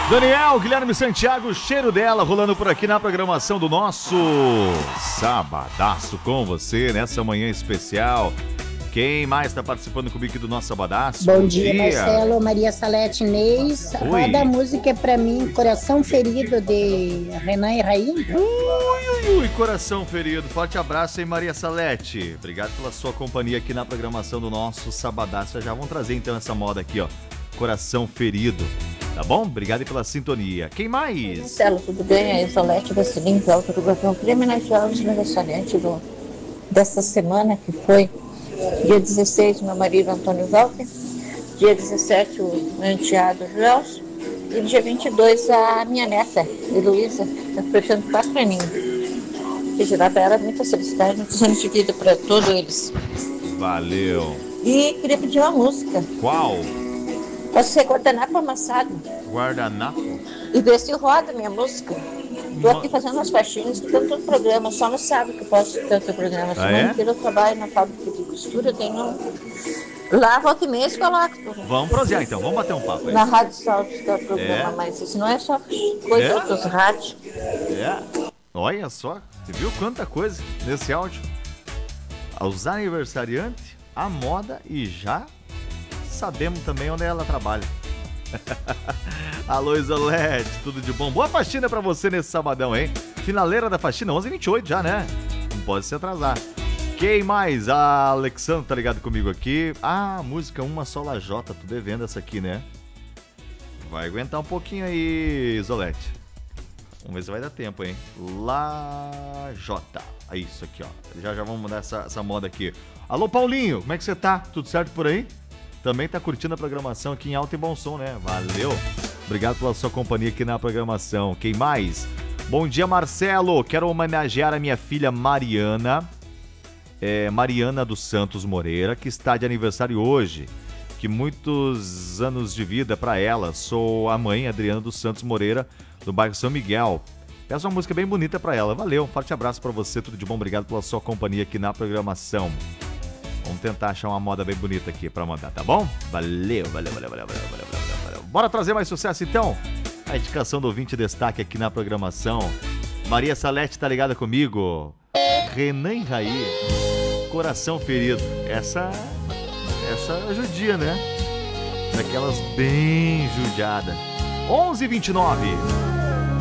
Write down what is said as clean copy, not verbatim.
Daniel, Guilherme Santiago, cheiro dela, rolando por aqui na programação do nosso Sabadaço com você, nessa manhã especial. Quem mais está participando comigo aqui do nosso Sabadaço? Bom dia, Marcelo, Maria Salete, Inês. Roda a música pra mim, Coração Ferido, de Renan e Raí. Ui, coração ferido. Forte abraço aí, Maria Salete. Obrigado pela sua companhia aqui na programação do nosso Sabadaço. Já vamos trazer então essa moda aqui, ó. Coração ferido. Tá bom? Obrigado pela sintonia. Quem mais? Marcelo, tudo bem? A Isolete Vacilinho, de Alto do Gordão. Queria homenagear os aniversariantes dessa semana, que foi dia 16, meu marido Antônio Walter, dia 17, o meu enteado Joelson, e dia 22, a minha neta, Heloísa, está fechando 4 aninhos. Desejar para ela muita felicidade, muitos anos de vida para todos eles. Valeu. E queria pedir uma música. Qual? Pode ser Guardanapo Amassado. Guardanapo? E ver se roda minha música. Estou aqui fazendo as faxinas, escutando todo o programa. Só no sábado que eu posso escutar o teu programa. Semana inteira eu trabalho na fábrica de costura, eu tenho... Lá, volta e meia, coloco. Vamos prosear então, vamos bater um papo aí. Na Rádio Salto está o programa, mas isso não é só coisa de outros rádios. Olha só, você viu quanta coisa nesse áudio? Os aniversariantes, a moda e já sabemos também onde ela trabalha. Alô, Isolete, tudo de bom? Boa faxina pra você nesse sabadão, hein? Finaleira da faxina, 11h28 já, né? Não pode se atrasar. Quem mais? A Alexandre tá ligado comigo aqui. Ah, música Uma Só Lajota, tô devendo essa aqui, né? Vai aguentar um pouquinho aí, Isolete. Vamos ver se vai dar tempo, hein? Lajota. É isso aqui, ó. Já vamos mudar essa moda aqui. Alô, Paulinho, como é que você tá? Tudo certo por aí? Também tá curtindo a programação aqui em alto e bom som, né? Valeu! Obrigado pela sua companhia aqui na programação. Quem mais? Bom dia, Marcelo. Quero homenagear a minha filha Mariana. Mariana dos Santos Moreira, que está de aniversário hoje. Que muitos anos de vida para ela. Sou a mãe, Adriana dos Santos Moreira, do bairro São Miguel. Peço uma música bem bonita para ela. Valeu, um forte abraço para você, tudo de bom. Obrigado pela sua companhia aqui na programação. Vamos tentar achar uma moda bem bonita aqui pra mandar, tá bom? Valeu. Bora trazer mais sucesso então? A indicação do ouvinte destaque aqui na programação. Maria Salete tá ligada comigo. Renan e Raí, Coração Ferido. Essa judia, né? Daquelas bem judiadas. 11h29.